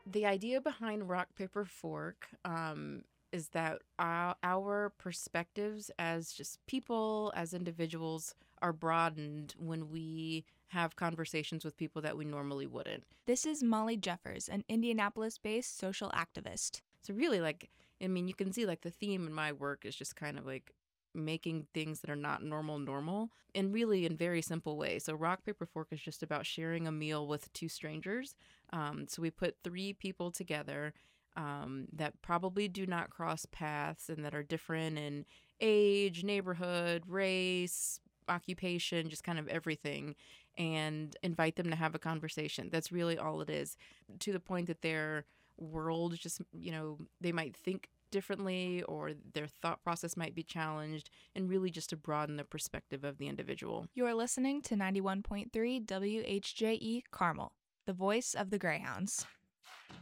The idea behind Rock, Paper, Fork is that our perspectives as just people, as individuals, are broadened when we have conversations with people that we normally wouldn't. This is Molly Jeffers, an Indianapolis-based social activist. So really, like, I mean, you can see like the theme in my work is just kind of like making things that are not normal and really in very simple ways. So Rock Paper Fork is just about sharing a meal with two strangers. So we put three people together that probably do not cross paths and that are different in age, neighborhood, race, occupation, just kind of everything, and invite them to have a conversation. That's really all it is, to the point that their world just, they might think differently or their thought process might be challenged, and really just to broaden the perspective of the individual. You're listening to 91.3 WHJE Carmel, the voice of the Greyhounds.